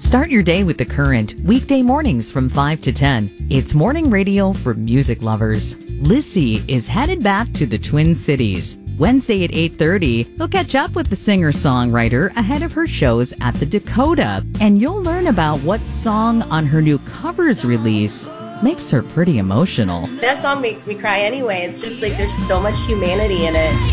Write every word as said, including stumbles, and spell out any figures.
Start your day with The Current, weekday mornings from five to ten. It's morning radio for music lovers. Lissy is headed back to the Twin Cities. Wednesday at eight thirty, they'll catch up with the singer-songwriter ahead of her shows at the Dakota. And you'll learn about what song on her new covers release makes her pretty emotional. That song makes me cry anyway. It's just like there's so much humanity in it.